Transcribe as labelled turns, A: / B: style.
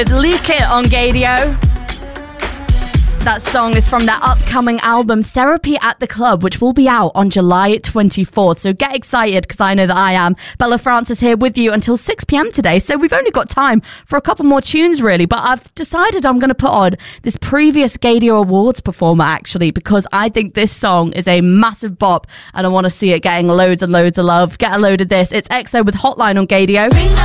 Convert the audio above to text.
A: Leak It on Gadio. That song is from their upcoming album Therapy at the Club, which will be out on July 24th. So get excited, because I know that I am. Bella Francis here with you until 6 p.m. today. So we've only got time for a couple more tunes, really. But I've decided I'm going to put on this previous Gadio Awards performer, actually, because I think this song is a massive bop and I want to see it getting loads and loads of love. Get a load of this. It's EXO with Hotline on Gadio.